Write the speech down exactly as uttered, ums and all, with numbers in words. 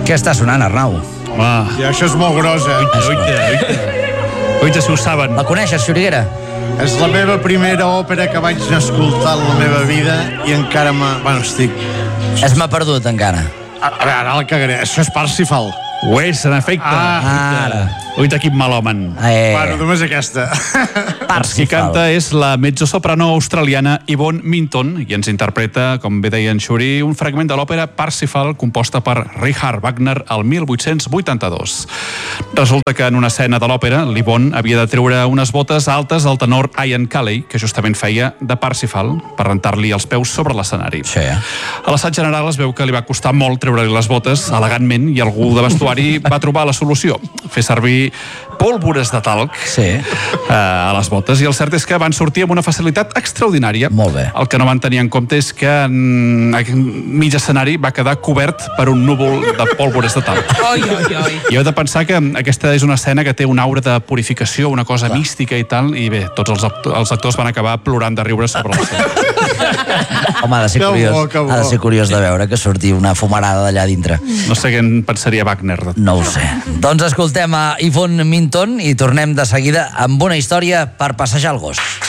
Què està sonant, Arnau? Ah. I això és molt grosa. Oita, oita, oita. Oita, si ho saben. La coneixes, Xuriguera? És la meva primera òpera que vaig escoltar en la meva vida i encara m'ha... Bueno, estic... Es m'ha perdut, encara. A, a veure, ara la cagaré. Això és Parsifal. Ho és, en efecte. Ah, ara. Oita, quin malhomen. Eh. Bueno, només aquesta. Qui canta és la mezzosoprano australiana Yvonne Minton i ens interpreta, com bé deia en Xuri, un fragment de l'òpera Parsifal composta per Richard Wagner el mil vuit-cents vuitanta-dos. Resulta que en una escena de l'òpera l'Yvonne havia de treure unes botes altes al tenor Ian Calley, que justament feia de Parsifal, per rentar-li els peus sobre l'escenari. Sí. A l'assaig general es veu que li va costar molt treure-li les botes elegantment i algú de vestuari va trobar la solució, fer servir pólvores de talc sí. eh, a les botes, i el cert és que van sortir amb una facilitat extraordinària. Molt bé. El que no van tenir en compte és que en mig escenari va quedar cobert per un núvol de pólvores de talc. Oi, oi, oi. I heu de pensar que aquesta és una escena que té una aura de purificació, una cosa Clar. mística i tal, i bé, tots els, actors, els actors van acabar plorant de riure sobre l'escenari. Home, ha de ser Que curiós, bo, que bo. ha de ser curiós de veure que surti una fumarada d'allà dintre. No sé què en pensaria Wagner. No ho sé. Doncs escoltem a Yvonne Minton i tornem de seguida amb una història per passejar el gos.